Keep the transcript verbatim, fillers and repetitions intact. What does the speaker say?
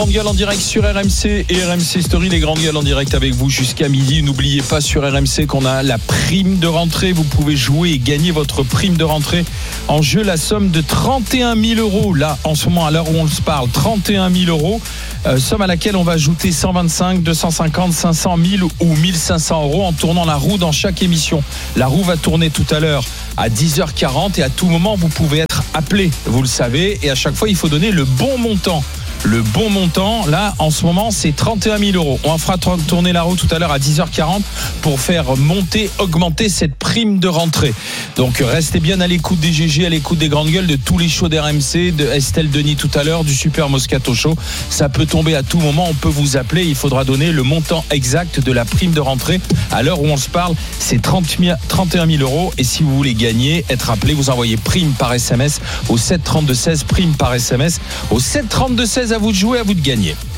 Grande gueule en direct sur R M C et R M C Story, les grandes gueules en direct avec vous jusqu'à midi. N'oubliez pas sur R M C qu'on a la prime de rentrée. Vous pouvez jouer et gagner votre prime de rentrée. En jeu, la somme de trente et un mille euros. Là, en ce moment, à l'heure où on se parle, trente et un mille euros. Euh, somme à laquelle on va ajouter cent vingt-cinq, deux cent cinquante, cinq cents, mille ou mille cinq cents euros en tournant la roue dans chaque émission. La roue va tourner tout à l'heure à dix heures quarante et à tout moment, vous pouvez être appelé. Vous le savez. Et à chaque fois, il faut donner le bon montant. Le bon montant, là, en ce moment, c'est trente et un mille euros. On fera tourner la roue tout à l'heure à dix heures quarante pour faire monter, augmenter cette prime de rentrée. Donc, restez bien à l'écoute des G G, à l'écoute des grandes gueules, de tous les shows d'R M C, de Estelle Denis tout à l'heure, du Super Moscato Show. Ça peut tomber à tout moment, on peut vous appeler. Il faudra donner le montant exact de la prime de rentrée. À l'heure où on se parle, c'est trente et un mille euros. Et si vous voulez gagner, être appelé, vous envoyez prime par S M S au sept trente-deux seize, prime par S M S au sept trente-deux seize. À vous de jouer, à vous de gagner.